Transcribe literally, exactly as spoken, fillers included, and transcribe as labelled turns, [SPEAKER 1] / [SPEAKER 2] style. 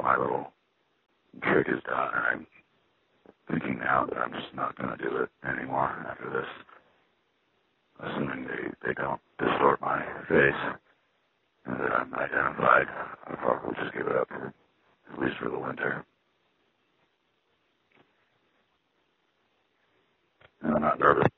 [SPEAKER 1] my little trick is done, and I'm thinking now that I'm just not going to do it anymore after this. Assuming they, they don't distort my face and that I'm identified, I'll probably just give it up, for, at least for the winter. And I'm not nervous